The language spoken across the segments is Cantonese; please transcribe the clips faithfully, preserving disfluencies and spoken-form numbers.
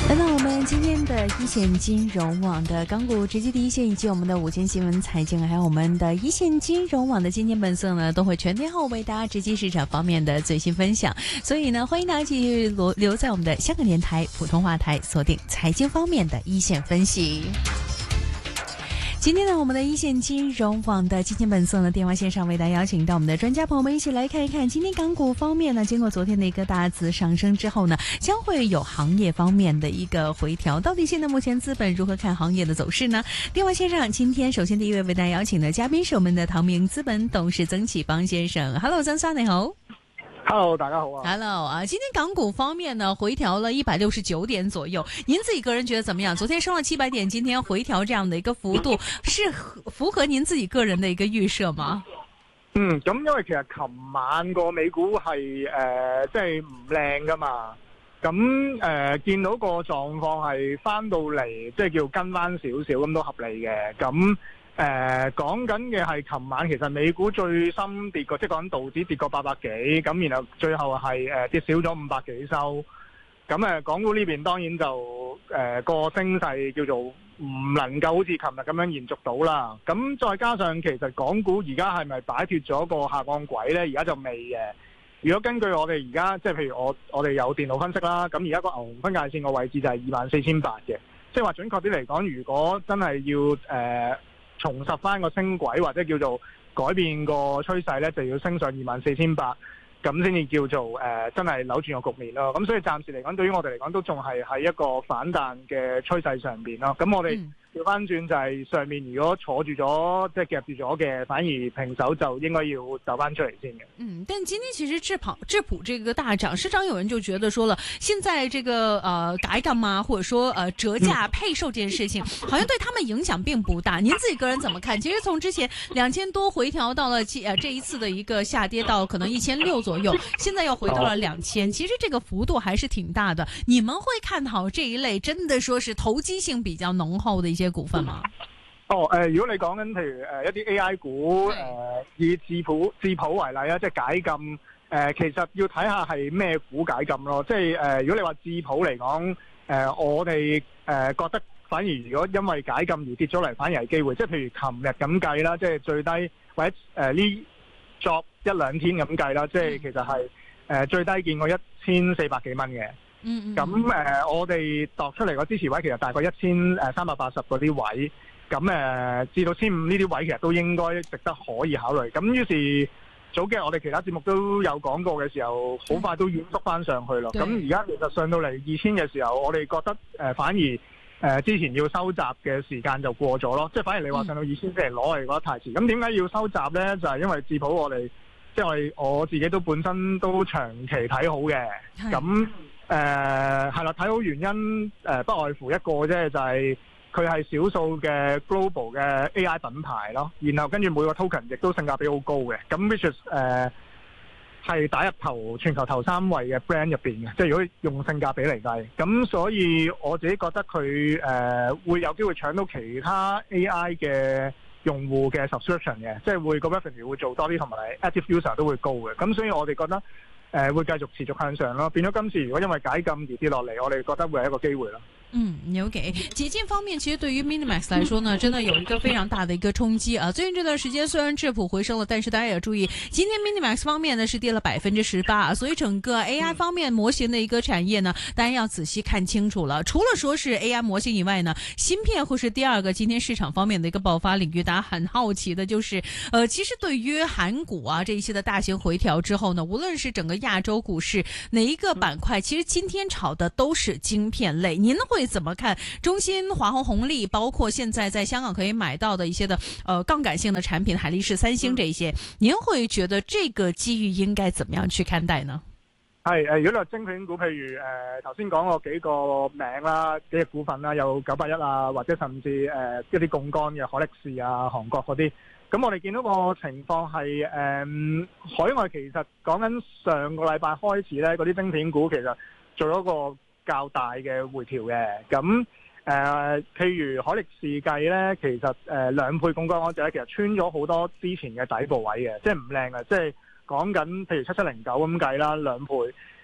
来到我们今天的一线金融网的港股直击第一线，以及我们的午间新闻财经，还有我们的一线金融网的今天本色呢，都会全天候为大家直击市场方面的最新分享。所以呢，欢迎大家继续留留在我们的香港电台普通话台，锁定财经方面的一线分析。今天呢，我们的一线金融网的今天本色呢，电话线上为大家邀请到我们的专家朋友们一起来看一看，今天港股方面呢，经过昨天的一个大幅上升之后呢，将会有行业方面的一个回调。到底现在目前资本如何看行业的走势呢？电话线上，今天首先第一位为大家邀請的嘉賓是我們的唐明資本董事曾啟邦先生。Hello， 曾生你好。 Hello， 大家好啊。 Hello 啊，今天港股方面呢，回調了一百六十九點左右，您自己個人覺得怎麼樣？昨天升了七百點，今天回調這樣的一個幅度，是符合您自己個人的一個預設嗎？ 嗯，咁因為其實琴晚個美股係誒即係唔靚噶嘛，咁誒、呃、見到個狀況係翻到嚟，即係叫跟翻少少咁都合理嘅，咁。誒講緊嘅係琴晚其實美股最深跌過，即係講緊道指跌過八百幾，咁然後最後係誒、呃、跌少咗五百幾收。咁誒港股呢邊當然就誒、呃、個升勢叫做唔能夠好似琴日咁樣延續到啦。咁再加上其實港股而家係咪擺脫咗個下降軌呢？而家就未嘅。如果根據我哋而家即係譬如我我哋有電腦分析啦，咁而家個牛熊分界線個位置就係二萬四千八嘅。即係話準確啲嚟講，如果真係要誒，呃重拾翻個升軌或者叫做改變個趨勢咧，就要升上二萬四千八，咁先至叫做誒、呃、真係扭轉個局面咯。咁所以暫時嚟講，對於我哋嚟講都仲係喺一個反彈嘅趨勢上邊咯。咁我哋調翻轉就係上面如果坐住咗，即係夾住咗嘅，反而平手就應該要走翻出嚟先嘅。 嗯，但今天其實質普質普這個大漲，市場有人就覺得說了，現在這個呃改革嘛，或者說呃折價配售這件事情，好像對他們影響並不大。您自己個人怎麼看？其實從之前兩千多回調到了呃這一次的一個下跌到可能一千六左右，現在又回到了兩千，其實這個幅度還是挺大的。你們會看好這一類真的說是投機性比較濃厚的一些股份嗎？ 哦，誒、呃，如果你講緊譬如誒、呃、一啲 A I 股，誒、呃、以智普智普為例啊，即係解禁，誒、呃、其實要睇下係咩股解禁咯。即係誒、呃，如果你話智普嚟講，誒、呃、我哋誒、呃、覺得反而如果因為解禁而跌咗嚟，反而係機會。即係譬如琴日咁計啦，即係最低或者誒呢作一兩天咁計啦，即係其實係誒、呃、最低見過一千四百幾蚊嘅。嗯咁誒、呃，我哋度出嚟個支持位其實大概一千誒三百八十嗰啲位。咁誒、呃、至到千五呢啲位其實都應該值得可以考慮。咁於是早幾日我哋其他節目都有講過嘅時候，好快都軟縮翻上去咯。咁而家其實上到嚟二千嘅時候，我哋覺得誒、呃、反而誒、呃、之前要收集嘅時間就過咗咯。即係反而你話上到二千先嚟攞，我哋覺得太遲。咁點解要收集呢？就係、是、因為智普我哋即係我哋我自己都本身都長期睇好嘅。咁誒係啦，睇好原因誒、呃、不外乎一個啫，就係、是。佢係少數嘅 global 嘅 A I 品牌咯，然後跟住每個 token 亦都性價比好高嘅，咁 which is 誒係打入頭全球頭三位嘅 brand 入邊嘅，即係如果用性價比嚟計，咁所以我自己覺得佢誒、呃、會有機會搶到其他 A I 嘅用戶嘅 subscription 嘅，即係會個 revenue 會做多啲，同埋 active user 都會高嘅，咁所以我哋覺得誒、呃、會繼續持續向上咯，變咗今次如果因為解禁而跌落嚟，我哋覺得會係一個機會咯。 嗯 ，OK， 解禁方面，其實對於 Minimax 來說呢，真的有一個非常大的一個衝擊啊！最近這段時間雖然質普回升了，但是大家也要注意，今天 Minimax 方面呢是跌了百分之十八，所以整個 A I 方面模型的一個產業呢，大家要仔細看清楚了。除了說是 A I 模型以外呢，芯片會是第二個今天市場方面的一個爆發領域。大家很好奇的就是，呃，其實對於韓股啊這一些的大型回調之後呢，無論是整個亞洲股市哪一個板塊，其實今天炒的都是晶片類。您會怎麼看中芯、華虹、紅利，包括現在在香港可以買到的一些的呃槓桿性的產品，海力士、三星這一些，您會覺得這個機遇應該怎麼樣去看待呢？ 係誒，如果你話晶片股，譬如誒頭先講過幾個名啦，幾隻股份啦，有九八一啊，或者甚至誒、呃、一啲槓桿嘅海力士啊、韓國嗰啲，咁我哋見到個情況係誒、呃、海外其實講緊上個禮拜開始咧，嗰啲晶片股其實做咗個較大嘅回調嘅，咁誒、呃，譬如海力士計咧，其實誒、呃、兩倍槓桿嗰隻，其實穿咗好多之前嘅底部位嘅，即係唔靚嘅，即係講緊譬如七七零九咁計啦，兩倍，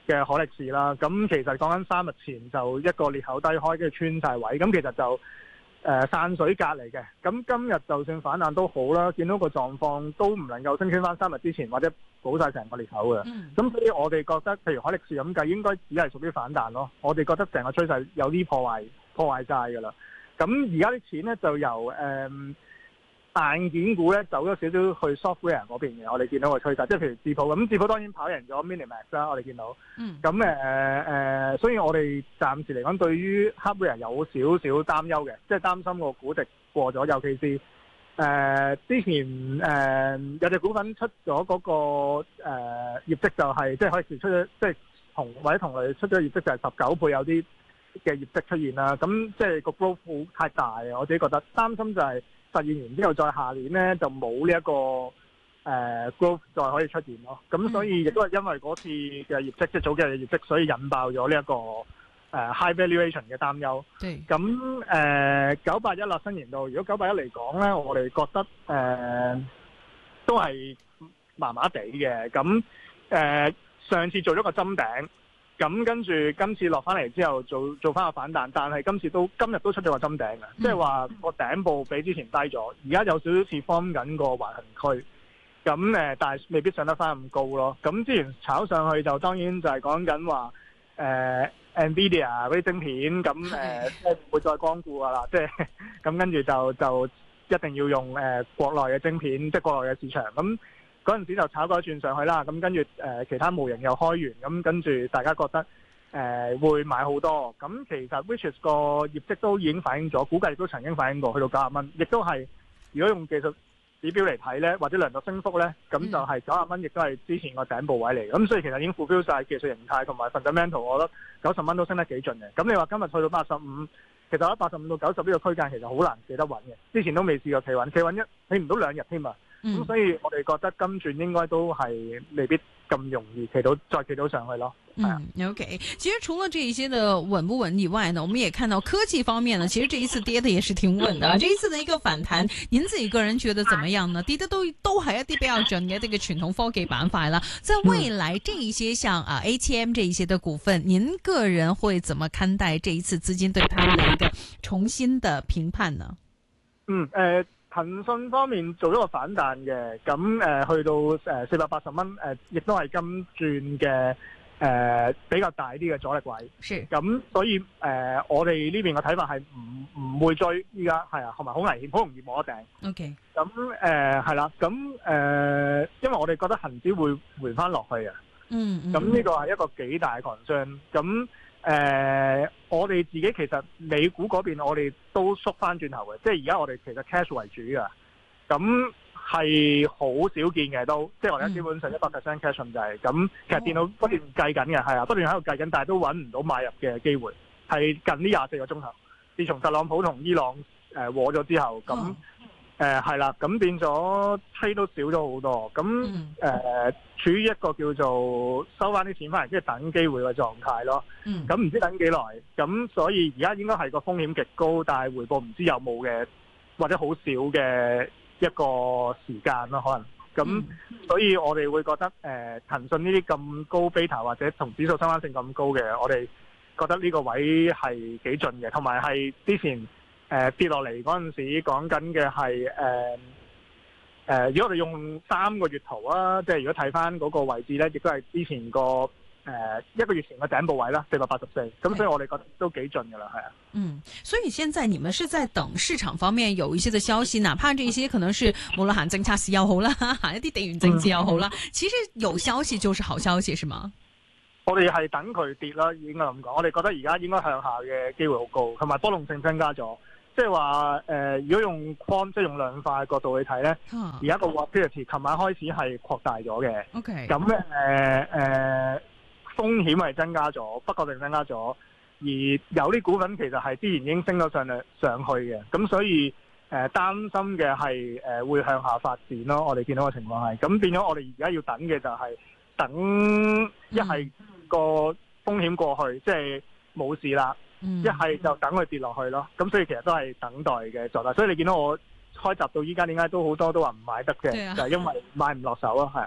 嘅可力士啦。咁其實講緊三日前就一個裂口低開，跟住穿晒位，咁其實就誒、呃、散水隔嚟嘅。咁今日就算反彈都好啦，見到個狀況都唔能夠升穿翻三日之前或者補晒成個裂口嘅。咁、嗯、所以我哋覺得，譬如可力士咁計，應該只係屬於反彈咯。我哋覺得成個趨勢有啲破壞破壞曬㗎啦。咁而家啲錢咧就由誒、呃、硬件股咧走咗少少去 software 嗰邊嘅，我哋見到個趨勢，即係譬如智譜咁，智譜當然跑贏咗 Minimax 啦，我哋見到。嗯。咁誒誒，所以我哋暫時嚟講，對於 hardware 有少少擔憂嘅，即係擔心個估值過咗，尤其是誒、呃、之前誒、呃、有隻股份出咗嗰、那個誒、呃、業績就係、是，即係可以出咗，即係同或者同類出咗業績就係十九倍有啲嘅業績出現啦。咁即係個 growth 好太大啊！我自己覺得擔心就係、是。實現完之後，再下年咧就冇呢一個誒、呃、growth 再可以出現咯。咁所以亦都係因為嗰次嘅業績，即係早幾日嘅業績，所以引爆咗呢一個誒、呃、high valuation 嘅擔憂。咁誒九八一啦，新年度，如果九八一嚟講咧，我哋覺得誒、呃、都係麻麻地嘅。咁誒、呃、上次做咗個針頂。咁跟住今次落翻嚟之後做做翻個反彈，但係今次都今日都出咗個針頂嘅，即係話個頂部比之前低咗，而家有少少似 form 緊個橫行區，咁誒，但係未必上得翻咁高咯。咁之前炒上去就當然就係講緊話誒 Nvidia 嗰啲晶片，咁誒即係唔會再光顧噶啦，即係咁跟住就就一定要用誒、呃、國內嘅晶片，即係國內嘅市場咁。嗰陣時就炒過一轉上去啦，咁跟住誒其他模型又開完，咁跟住大家覺得誒、呃、會買好多，咁其實 which is 個業績都已經反映咗，估計都曾經反映過去到九十蚊，亦都係如果用技術指標嚟睇咧，或者量度升幅咧，咁就係九十蚊，亦都係之前個頂部位嚟，咁所以其實已經 fulfill 曬技術形態同埋 fundamental，我覺得九十蚊都升得幾盡嘅。咁你話今日去到八十五，其實喺八十五到九十呢個區間其實好難企得穩嘅，之前都未試過企穩，企穩一企唔到兩日添啊！咁、嗯、所以我哋覺得今轉應該都係未必咁容易企到再企到上去咯。 嗯 ，OK。其實除了這一些的穩不穩以外呢，我們也看到科技方面呢，其實這一次跌的也是挺穩的。這一次的一個反彈，您自己個人覺得怎麼樣呢？跌得都都係一啲比較準嘅這個傳統科技板塊啦。在未來這一些像啊 A T M 這一些的股份，您個人會怎麼看待這一次資金對他們的一個重新的評判呢？ 嗯，誒、呃。騰訊方面做咗個反彈嘅，咁誒、呃、去到誒四百八十蚊，誒、呃、亦都係今轉嘅誒比較大啲嘅阻力位。是。咁所以誒、呃、我哋呢邊嘅睇法係唔唔會追，依家係啊，同埋好危險，好容易摸得頂。OK。咁誒係啦，咁誒、呃、因為我哋覺得恒指會回翻落去啊。嗯。咁呢個係一個幾大嘅 concern。咁誒、呃，我哋自己其實美股嗰邊，我哋都縮翻轉頭嘅，即係而家我哋其實 cash 為主㗎，咁係好少見嘅都，即係我哋而家基本上一百 percent cash 就係、是、咁。其實電腦不斷計緊嘅，係啊，不斷喺度計緊，但係都揾唔到買入嘅機會，係近呢廿四個鐘頭，自從特朗普同伊朗誒和咗之後，咁誒係啦，咁、呃、變咗 trade 都少咗好多，咁誒、呃、處於一個叫做收翻啲錢翻嚟，即係等機會嘅狀態咯。咁唔知等幾耐，咁所以而家應該係個風險極高，但係回報唔知有冇嘅，或者好少嘅一個時間咯，可能。咁所以我哋會覺得誒騰訊呢啲咁高 beta 或者同指數相關性咁高嘅，我哋覺得呢個位係幾盡嘅，同埋係之前誒、呃、跌落嚟嗰陣時講緊嘅係誒誒，如果我哋用三個月圖啊，即係如果睇翻嗰個位置咧，亦都係之前個誒、呃、一個月前嘅頂部位啦，四百八十四。咁所以我哋覺得都幾盡噶啦，係啊。 嗯，所以現在你們是在等市場方面有一些的消息，哪怕這些可能是無論行政策市又好啦，行一啲地緣政治又好啦、嗯，其實有消息就是好消息，是嗎？ 我哋係等佢跌啦，應該咁講。我哋覺得而家應該向下嘅機會好高，同埋波動性增加咗。即係話誒，如果用 quant 即係用量化嘅角度去睇咧，而家個 volatility 琴晚開始係擴大咗嘅。OK。咁誒誒風險係增加咗，不確定增加咗。而有啲股份其實係之前已經升咗上嚟上去嘅，咁所以誒、呃、擔心嘅係誒會向下發展咯。我哋見到嘅情況係，咁變咗我哋而家要等嘅就係等一係個風險過去，嗯、即係冇事啦。一係就等佢跌落去咯，咁所以其實都係等待嘅狀態。所以你見到我開集到依家點解都好多都話唔買得嘅，就係、是、因為買唔落手咯，係啊。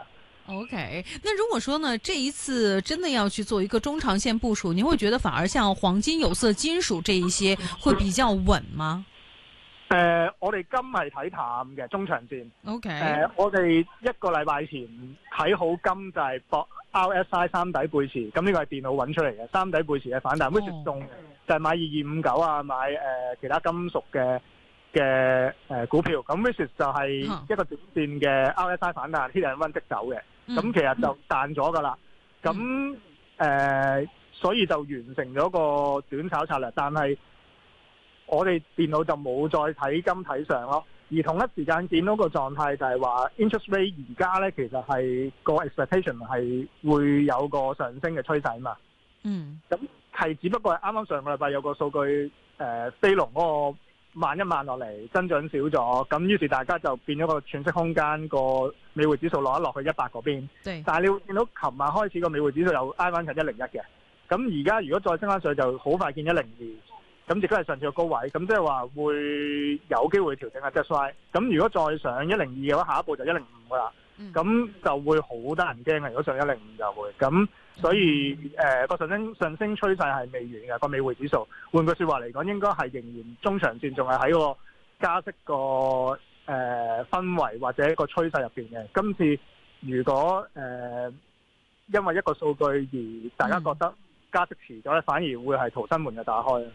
OK，那如果說呢，這一次真的要去做一個中長線部署，你會覺得反而像黃金、有色金屬這一些會比較穩嗎？ 誒、呃，我哋金係睇淡嘅中長線。 OK，誒、 呃，我哋一個禮拜前睇好金就係博 R S I 三底背馳，咁呢個係電腦揾出嚟嘅三底背馳嘅反彈，which is 中就係買二二五九啊，買誒、呃、其他金屬嘅嘅誒股票，咁 which is 就係一個短線嘅 R S I 反彈 hit and run 即走嘅。咁、嗯、其實就彈咗噶啦，咁誒、嗯呃，所以就完成咗個短炒策略。但係我哋電腦就冇再睇金睇上咯，而同一時間見到個狀態就係話 interest rate 而家咧，其實係個 expectation 係會有個上升嘅趨勢嘛。嗯，咁係只不過係啱啱上個禮拜有個數據誒、呃、飛龍嗰個慢一慢落嚟，增長少咗，咁於是大家就變咗個喘息空間，個美匯指數落一落去一百嗰邊。對但係你會見到琴晚開始個美匯指數又挨翻近一零一嘅，咁而家如果再升翻上去就好快見一零二，咁亦都係上次個高位，咁即係話會有機會調整下 just right。咁如果再上一零二嘅話，下一步就一零五噶啦，咁、嗯、就會好得人驚嘅。如果上一零五就會咁。所以誒個、呃、上升上升趨勢係未完嘅個美匯指數。換句説話嚟講，應該係仍然中長線仲係喺個加息個誒、呃、氛圍或者個趨勢入邊嘅。今次如果誒、呃、因為一個數據而大家覺得加息遲咗咧，反而會係逃生門嘅打開。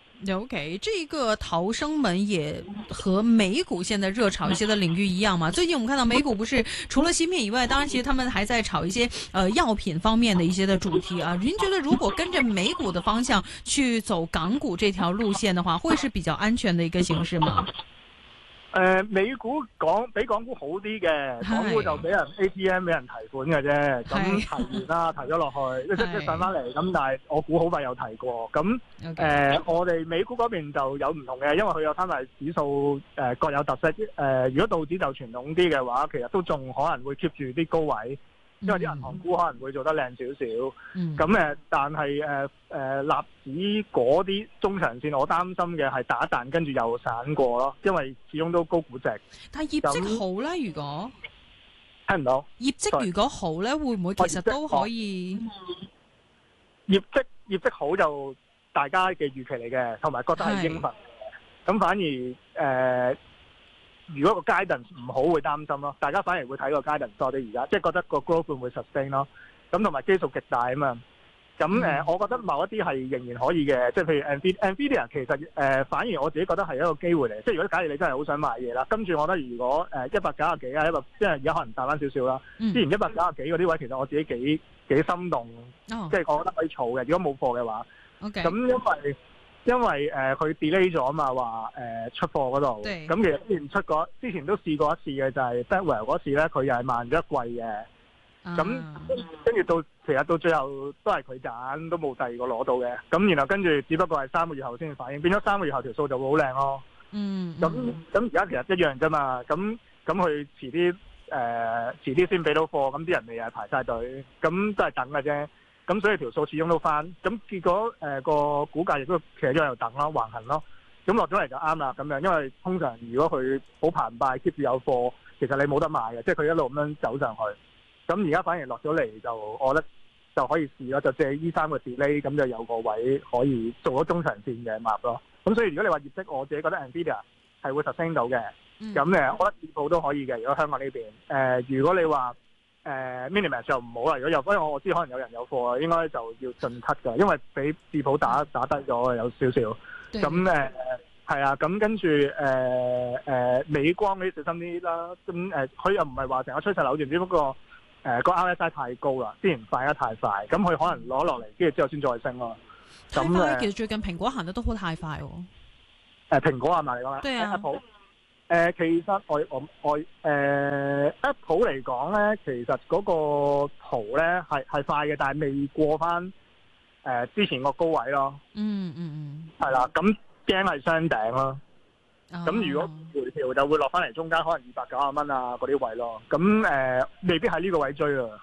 OK，這個逃生門也和美股現在熱炒一些的領域一樣嘛？最近我們看到美股不是除了芯片以外，當然其實他們還在炒一些呃藥品方面的一些的主題啊。您覺得如果跟着美股的方向去走港股這條路線的話，會是比較安全的一個形式嗎？ 誒、呃，美股港比港股好啲嘅，港股就俾人 A T M 俾人提款嘅啫，咁提完啦，提咗落去，即即上翻嚟，咁但係我估好快有提過，咁誒、okay. 呃，我哋美股嗰邊就有唔同嘅，因為佢有三大指數誒、呃、各有特色，誒、呃，如果道指就傳統啲嘅話，其實都仲可能會 keep 住啲高位。因為啲銀行股可能會做得靚少少，咁、嗯、誒，但係誒誒，納指嗰啲中長線，我擔心嘅係打彈跟住又散過咯，因為始終都高估值。 但係業績好咧，如果聽唔到業績如果好咧，會唔會其實都可以？ 業績業績好就大家嘅預期嚟嘅，同埋覺得係應份。咁反而誒。呃如果個 guidance 唔好會擔心咯，大家反而會睇個 guidance 多啲而家，即係覺得個 growth 會唔會 sustain 咯。咁同埋基數極大啊嘛。咁誒、呃，我覺得某一啲係仍然可以嘅，即係譬如 Nvidia 其實誒、呃，反而我自己覺得係一個機會嚟。即係如果假如你真係好想買嘢啦，跟住我覺得如果誒一百九十幾啊，一百即係而家可能大翻少少啦。之前一百九十幾嗰啲位，其實我自己幾幾心動，oh. 即係我覺得可以儲嘅。如果冇貨嘅話，咁、okay. 因為。因為誒佢 delay 咗嘛，話誒、呃、出貨嗰度，咁其實之前出過，之前都試過一次嘅，就係 Blackwell 嗰次咧，佢又係慢咗一季嘅，咁跟住到其實到最後都係佢揀，都冇第二個攞到嘅，咁然後跟住只不過係三個月後先反應，變咗三個月後條數就會好靚咯。嗯，咁咁而家其實一樣啫嘛，咁咁佢遲啲誒、呃、遲啲先俾到貨，咁啲人咪又係排晒隊，咁都係等嘅啫。咁所以條數始終都翻，咁結果誒、呃、個股價亦都其實一樣等咯，橫行咯，咁落咗嚟就啱啦咁樣，因為通常如果佢好澎湃 keep 住有貨，其實你冇得賣嘅，即係佢一路咁樣走上去。咁而家反而落咗嚟就，我覺得就可以試咯，就借呢三個 delay，咁就有個位可以做咗中長線嘅 map 咯。咁所以如果你話業績，我自己覺得 Nvidia 係會實升到嘅，咁、嗯、誒，我覺得指數都可以嘅。如果香港呢邊，誒、呃，如果你話，誒、uh, Minimax 就唔好啦，如果有，因為我我知可能有人有貨，應該就要盡 cut 㗎，因為俾智普打打低咗有少少。咁誒係啊，咁跟住誒誒美光嗰啲小心啲啦。咁誒佢又唔係話成個趨勢扭轉，只不過誒、呃、個 R S I 太高啦，之前快得太快，咁佢可能攞落嚟，跟住之後先再升咯。 太快，其實最近蘋果行得都好太快喎、哦。 誒、呃、蘋果係咪嚟講咧？對啊。Apple 誒、呃、其實我我我誒、呃、Apple 嚟講咧，其實嗰個圖咧係係快嘅，但係未過翻誒、呃、之前個高位咯。嗯嗯嗯，係啦，咁驚係雙頂咯。咁、哦、如果回調就會落翻嚟中間，可能二百九十蚊啊嗰啲位咯。咁誒、呃、未必喺呢個位追啊，係啊。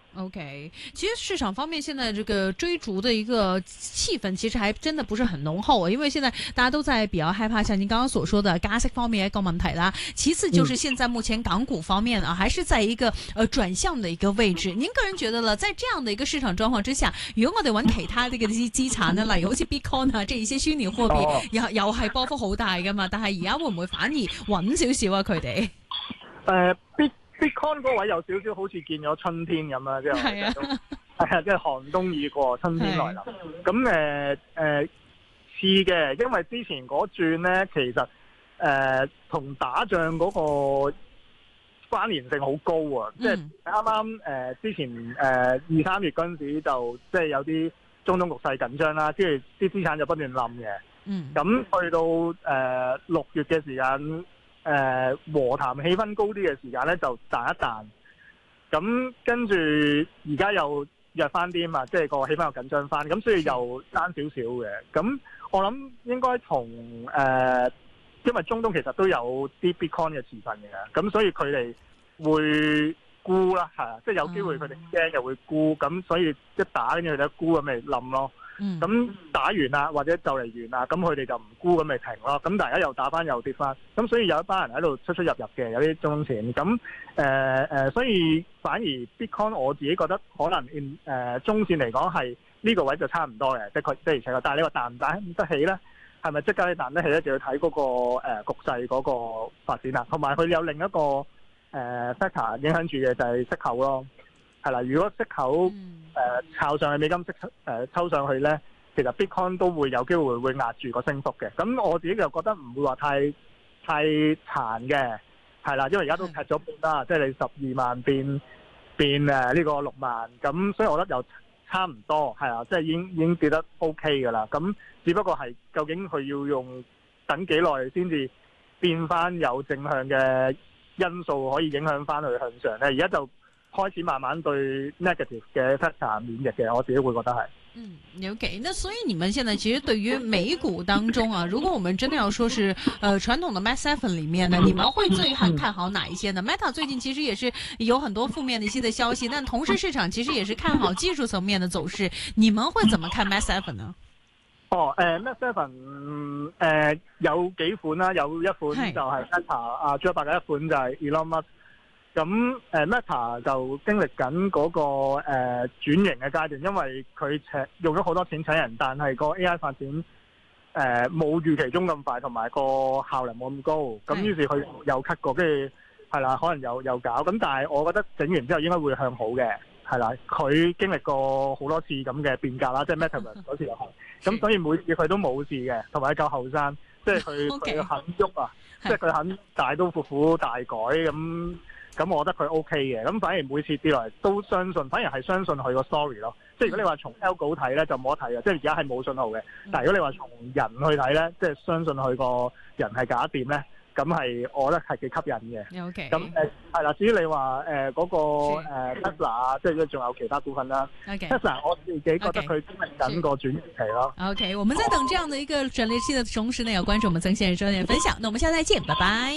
OK， 其實市場方面，現在這個追逐的一個氣氛，其實還真的不是很濃厚啊。因為現在大家都在比較害怕，像您剛剛所說的加息方面一個問題啦。其次就是現在目前港股方面啊，還是在一個呃轉向的一個位置。您個人覺得了，在這樣的一個市場狀況之下，如果我哋揾其他啲嘅啲資產呢，例如好似 Bitcoin 啊，這一些虛擬貨幣，又又係波幅好大噶嘛？但係而家會唔會反而穩少少啊？佢哋誒 Bit Bitcoin 嗰位有少少好似見咗春天咁啊，即係係啊，係啊，即係寒冬已過，春天來臨。咁誒誒似嘅，因為之前嗰轉咧，其實誒同、呃、打仗嗰個關聯性好高啊！嗯、即係啱啱誒之前誒二三月嗰陣時就即係有啲中東局勢緊張啦，跟住啲資產就不斷冧嘅。嗯，咁去到誒六、呃、月嘅時間。誒、呃、和談氣氛高啲嘅時間咧，就彈一彈，咁跟住而家又弱翻啲嘛，即係個氣氛又緊張翻，咁所以又爭少少嘅。咁我諗應該同誒、呃，因為中東其實都有啲 Bitcoin 嘅持份嘅，咁所以佢哋會沽啦，係啊，即係有機會佢哋驚又會沽，咁所以一打跟住佢哋一沽咁咪冧咯。咁、嗯、打完啦，或者就嚟完啦，咁佢哋就唔沽咁咪停咯。咁大家又打翻又跌翻，咁所以有一班人喺度出出入入嘅，有啲中錢。咁誒誒，所以反而 Bitcoin 我自己覺得可能誒、呃、中線嚟講係呢個位就差唔多嘅，的確的而且確。但係你話彈唔彈得起咧？係咪即刻彈得起咧？就要睇嗰、那個誒、呃、局勢嗰個發展啦。同埋佢有另一個誒 factor、呃、影響住嘅就係息口咯。係啦，如果息口誒靠、呃、上去美金息誒、呃、抽上去咧，其實 Bitcoin 都會有機會會壓住個升幅嘅。咁我自己就覺得唔會話太太殘嘅，係啦，因為而家都劈咗半啦，即係你十二萬變變誒呢個六萬，咁所以我覺得又差唔多，係啊，即係已經已經跌得 OK 㗎啦。咁只不過係究竟佢要用等幾耐先至變翻有正向嘅因素可以影響翻佢向上咧？而家就開始慢慢對 negative 嘅 factor 免疫嘅，我自己會覺得係。 嗯 ，OK，那所以你們現在其實對於美股當中啊，如果我們真的要說是，呃，傳統的 Mag Seven 裏面呢，你們會最看看好哪一些呢？ Meta 最近其實也是有很多負面的一些的消息，但同時市場其實也是看好技術層面的走勢，你們會怎麼看 Mag Seven 呢？ 哦，誒、呃、Mag Seven 誒、呃、有幾款啦，有一款就係 Meta 啊，仲有八嘅一款就係 Elon Musk。咁誒、呃、Meta 就經歷緊嗰、那個誒、呃、轉型嘅階段，因為佢請用咗好多錢請人，但係個 A I 發展誒冇、呃、預期中咁快，同埋個效能冇咁高。咁於是佢又 cut 過，跟住係啦，可能又又搞。咁但係我覺得整完之後應該會向好嘅，係啦。佢經歷過好多次咁嘅變革啦，即係 Metaverse 嗰時又係。咁所以每次佢都冇事嘅，同埋佢夠後生，即係佢佢肯喐啊，即係佢肯大刀闊斧大改咁。咁我覺得佢 OK 嘅，咁反而每次跌落嚟都相信，反而係相信佢個 story 咯。即係如果你話從 algo 睇咧，就冇得睇嘅，即係而家係冇信號嘅。但係如果你話從人去睇咧，即係相信佢個人係假掂咧，咁係我覺得係幾吸引嘅。OK。咁誒係啦，至於你話誒嗰個誒 Tesla 啊，即係仲有其他股份啦。Tesla 我自己覺得佢經歷緊個轉型期咯。 OK， 我們在等這樣的一個轉捩期的同時呢，要關注我們曾先生專業分享。那我們下次再見，拜拜。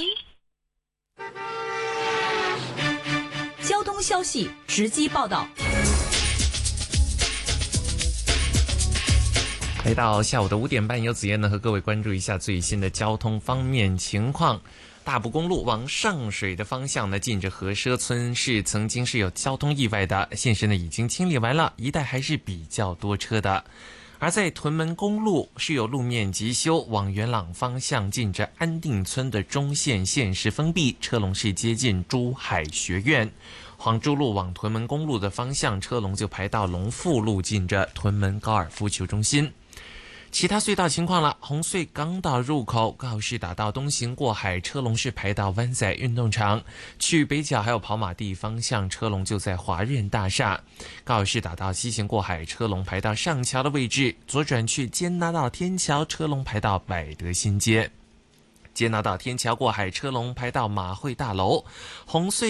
交通消息直擊報道。 來到下午的五點半，由子燕呢和各位關注一下最新的交通方面情況。大埔公路往上水的方向呢，近着和奢村是曾經是有交通意外的，現時呢已經清理完了，一帶還是比較多車的。而在屯門公路是有路面急修，往元朗方向近着安定村的中線現時封閉，車龍是接近珠海學院。黃珠路往屯門公路的方向，車龍就排到龍富路近着屯門高爾夫球中心。其他隧道情況了，紅隧港島入口告士打道東行過海，車龍是排到灣仔運動場；去北角還有跑馬地方向，車龍就在華潤大廈。告士打道西行過海，車龍排到上橋的位置；左轉去堅拿道天橋，車龍排到百德新街。堅拿道天橋過海，車龍排到馬會大樓。紅隧